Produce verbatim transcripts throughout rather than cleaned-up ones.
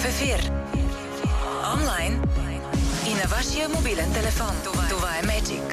ефир, онлайн и на вашия мобилен телефон. Това, Това е Magic.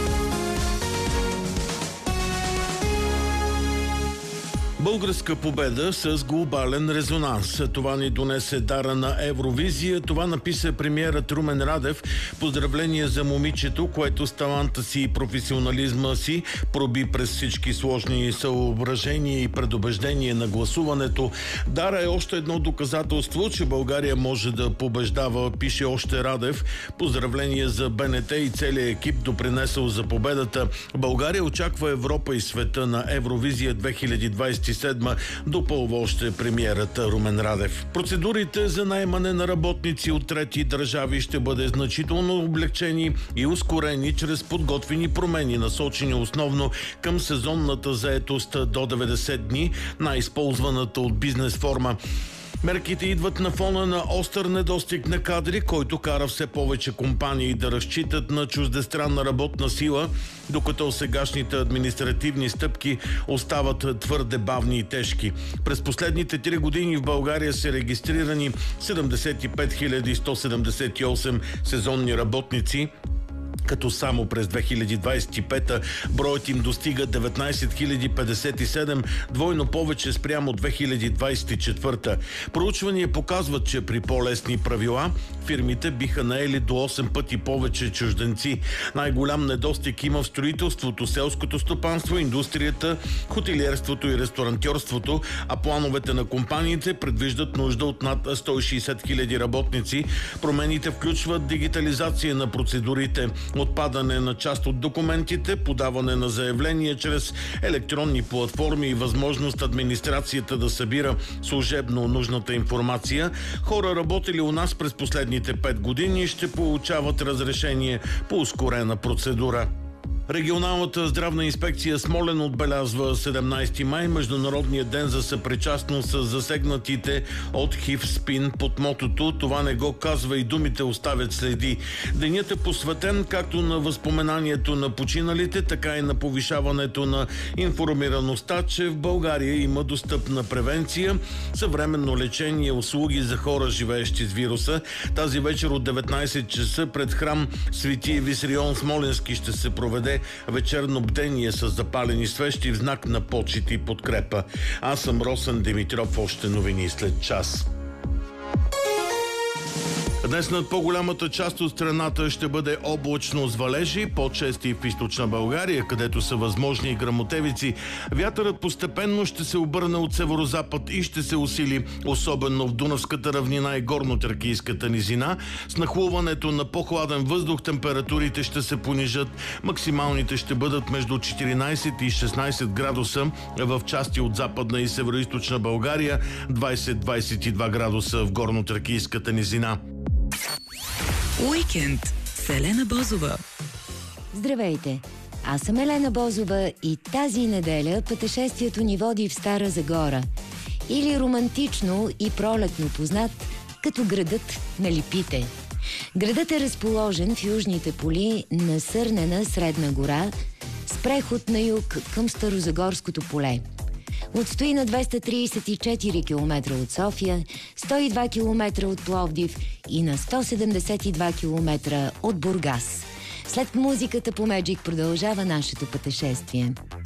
Българска победа с глобален резонанс. Това ни донесе дара на Евровизия. Това написа премиерът Румен Радев. Поздравление за момичето, което с таланта си и професионализма си проби през всички сложни съображения и предубеждения на гласуването. Дара е още едно доказателство, че България може да побеждава, пише още Радев. Поздравление за БНТ и целият екип, допринесъл за победата. България очаква Европа и света на Евровизия две хиляди двадесет и седма, допълва още премиерът Румен Радев. Процедурите за наемане на работници от трети държави ще бъде значително облегчени и ускорени чрез подготвени промени, насочени основно към сезонната заетост до деветдесет дни, най-използваната от бизнес форма. Мерките идват на фона на остър недостиг на кадри, който кара все повече компании да разчитат на чуждестранна работна сила, докато сегашните административни стъпки остават твърде бавни и тежки. През последните три години в България са регистрирани седемдесет и пет хиляди сто седемдесет и осем сезонни работници, като само през две хиляди двадесет и пета броят им достига деветнадесет хиляди петдесет и седем, двойно повече спрямо две хиляди двадесет и четвърта. Проучвания показват, че при по-лесни правила фирмите биха наели до осем пъти повече чужденци. Най-голям недостиг има в строителството, селското стопанство, индустрията, хотелиерството и ресторантьорството, а плановете на компаниите предвиждат нужда от над сто и шестдесет хиляди работници. Промените включват дигитализация на процедурите, отпадане на част от документите, подаване на заявления чрез електронни платформи и възможност администрацията да събира служебно нужната информация. Хора, работили у нас през последните пет години, ще получават разрешение по ускорена процедура. Регионалната здравна инспекция Смолян отбелязва седемнадесети май, Международния ден за съпричастност с засегнатите от ХИВ спин под мотото "Това не го казва и думите оставят следи". Денят е посветен както на възпоменанието на починалите, така и на повишаването на информираността, че в България има достъпна превенция, съвременно лечение, услуги за хора, живеещи с вируса. Тази вечер от деветнадесет часа пред храм Свети Висарион Смолянски ще се проведе вечерно бдение с запалени свещи в знак на почит и подкрепа. Аз съм Росен Димитров, още новини след час. Днес над по-голямата част от страната ще бъде облачно с валежи, по-чести в източна България, където са възможни и гръмотевици. Вятърът постепенно ще се обърне от северозапад и ще се усили, особено в Дунавската равнина и горно-тракийската низина. С нахлуването на по-хладен въздух температурите ще се понижат. Максималните ще бъдат между четиринадесет и шестнадесет градуса в части от западна и североизточна България, двадесет до двадесет и два градуса в горно-тракийската низина. Уикенд с Елена Бозова. Здравейте! Аз съм Елена Бозова и тази неделя пътешествието ни води в Стара Загора. Или романтично и пролетно познат като градът на липите. Градът е разположен в южните поли на Сърнена Средна гора с преход на юг към Старозагорското поле. Отстои на двеста тридесет и четири километра от София, сто и два километра от Пловдив и на сто седемдесет и два километра от Бургас. След музиката по Magic продължава нашето пътешествие.